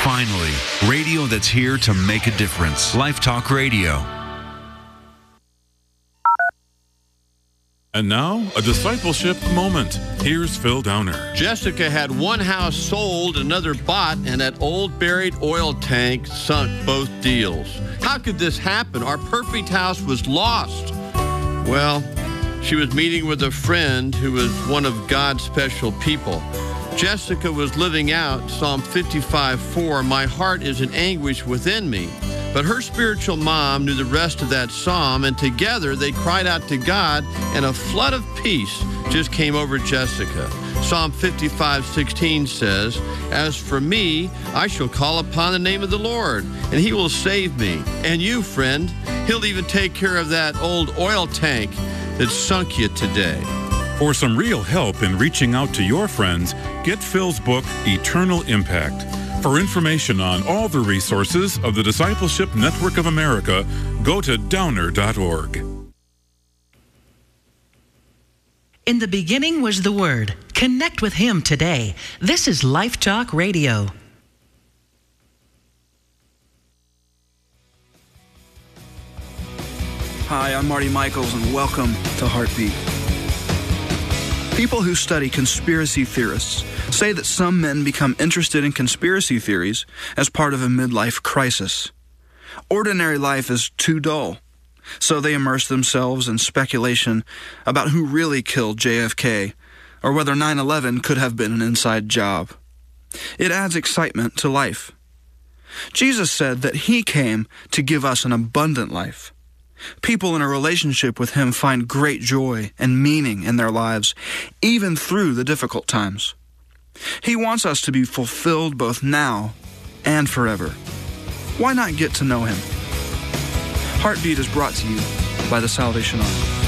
Finally, radio that's here to make a difference. Life Talk Radio. And now, a discipleship moment. Here's Phil Downer. Jessica had one house sold, another bought, and that old buried oil tank sunk both deals. How could this happen? Our perfect house was lost. Well, she was meeting with a friend who was one of God's special people. Jessica was living out Psalm 55:4, "My heart is in anguish within me." But her spiritual mom knew the rest of that psalm, and together they cried out to God, and a flood of peace just came over Jessica. Psalm 55:16 says, "As for me, I shall call upon the name of the Lord, and he will save me. And you, friend, he'll even take care of that old oil tank that sunk you today." For some real help in reaching out to your friends, get Phil's book, Eternal Impact. For information on all the resources of the Discipleship Network of America, go to downer.org. In the beginning was the Word. Connect with Him today. This is Life Talk Radio. Hi, I'm Marty Michaels, and welcome to Heartbeat. People who study conspiracy theorists say that some men become interested in conspiracy theories as part of a midlife crisis. Ordinary life is too dull, so they immerse themselves in speculation about who really killed JFK or whether 9/11 could have been an inside job. It adds excitement to life. Jesus said that He came to give us an abundant life. People in a relationship with Him find great joy and meaning in their lives, even through the difficult times. He wants us to be fulfilled both now and forever. Why not get to know Him? Heartbeat is brought to you by the Salvation Army.